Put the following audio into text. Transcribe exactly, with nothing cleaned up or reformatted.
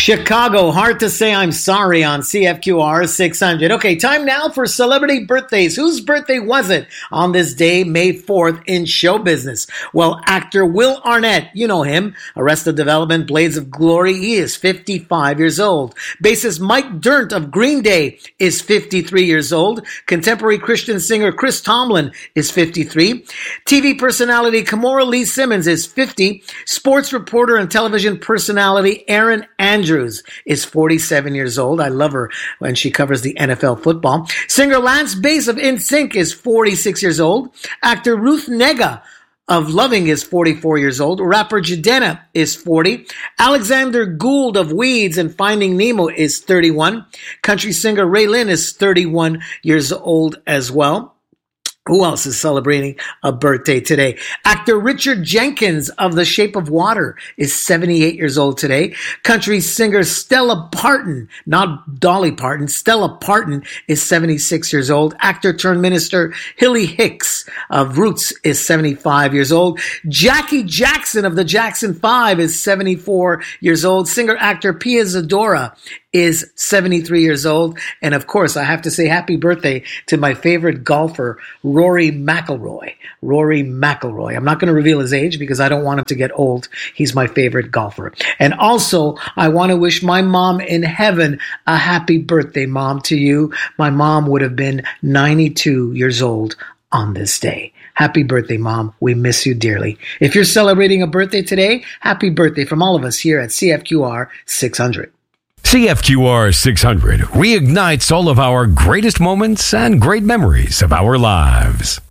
Chicago, hard to say I'm sorry on C F Q R six hundred. Okay, time now for celebrity birthdays. Whose birthday was it on this day, May fourth, in show business? Well, actor Will Arnett, you know him, Arrested Development, Blades of Glory, he is fifty-five years old. Bassist Mike Dirnt of Green Day is fifty-three years old. Contemporary Christian singer Chris Tomlin is fifty-three. T V personality Kimora Lee Simmons is fifty. Sports reporter and television personality Erin Andrews Andrews is forty-seven years old. I love her when she covers the N F L football. Singer Lance Bass of N Sync is forty-six years old. Actor Ruth Negga of Loving is forty-four years old. Rapper Jidenna is forty. Alexander Gould of Weeds and Finding Nemo is thirty-one. Country singer Ray Lynn is thirty-one years old as well. Who else is celebrating a birthday today? Actor Richard Jenkins of The Shape of Water is seventy-eight years old today. Country singer Stella Parton, not Dolly Parton, Stella Parton is seventy-six years old. Actor turned minister Hilly Hicks of Roots is seventy-five years old. Jackie Jackson of the Jackson Five is seventy-four years old. Singer-actor Pia Zadora is seventy-three years old. And of course, I have to say happy birthday to my favorite golfer, Rory McIlroy. Rory McIlroy. I'm not going to reveal his age because I don't want him to get old. He's my favorite golfer. And also, I want to wish my mom in heaven a happy birthday, Mom, to you. My mom would have been ninety-two years old on this day. Happy birthday, Mom. We miss you dearly. If you're celebrating a birthday today, happy birthday from all of us here at C F Q R six hundred. C F Q R six hundred reignites all of our greatest moments and great memories of our lives.